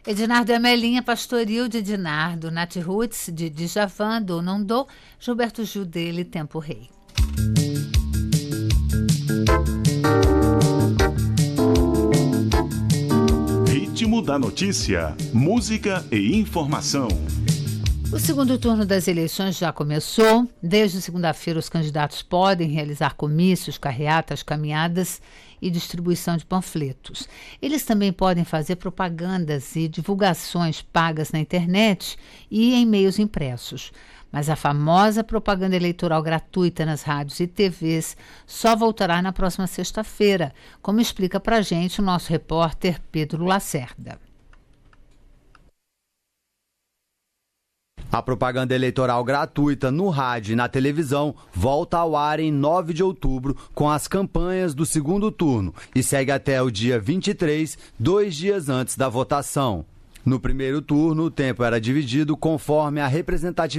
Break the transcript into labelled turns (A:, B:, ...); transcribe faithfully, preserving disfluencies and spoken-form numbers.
A: Ednardo e Amelinha, Pastoril de Ednardo, Nath Roots de Djavan, Do Não Do, Gilberto Gil dele, Tempo Rei.
B: Ritmo da notícia, música e informação.
A: O segundo turno das eleições já começou. Desde segunda-feira, os candidatos podem realizar comícios, carreatas, caminhadas e distribuição de panfletos. Eles também podem fazer propagandas e divulgações pagas na internet e em meios impressos. Mas a famosa propaganda eleitoral gratuita nas rádios e T Vs só voltará na próxima sexta-feira, como explica pra gente o nosso repórter Pedro Lacerda.
C: A propaganda eleitoral gratuita no rádio e na televisão volta ao ar em nove de outubro com as campanhas do segundo turno e segue até o dia vinte e três, dois dias antes da votação. No primeiro turno, o tempo era dividido conforme a representatividade